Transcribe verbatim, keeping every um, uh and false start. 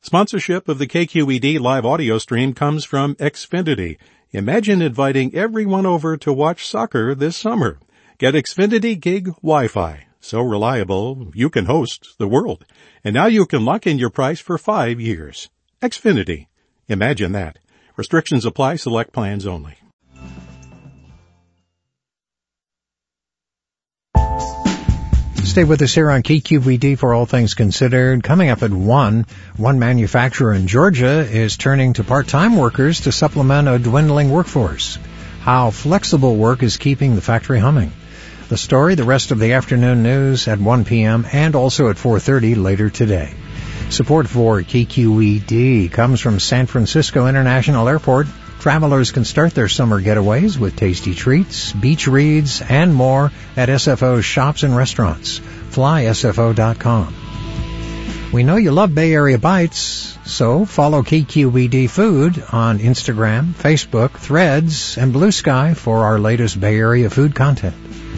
Sponsorship of the K Q E D live audio stream comes from Xfinity. Imagine inviting everyone over to watch soccer this summer. Get Xfinity Gig Wi-Fi. So reliable, you can host the world. And now you can lock in your price for five years. Xfinity. Imagine that. Restrictions apply. Select plans only. Stay with us here on K Q E D for All Things Considered. Coming up at one, one manufacturer in Georgia is turning to part-time workers to supplement a dwindling workforce. How flexible work is keeping the factory humming. The story, the rest of the afternoon news at one p.m. and also at four thirty later today. Support for K Q E D comes from San Francisco International Airport. Travelers can start their summer getaways with tasty treats, beach reads, and more at S F O's shops and restaurants. fly S F O dot com. We know you love Bay Area Bites, so follow K Q E D Food on Instagram, Facebook, Threads, and Blue Sky for our latest Bay Area food content.